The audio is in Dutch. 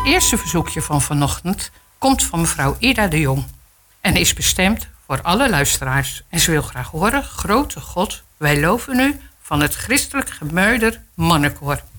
eerste verzoekje van vanochtend komt van mevrouw Ida de Jong en is bestemd voor alle luisteraars. En ze wil graag horen: Grote God, wij loven u, van het christelijk gemeuder mannenkoor.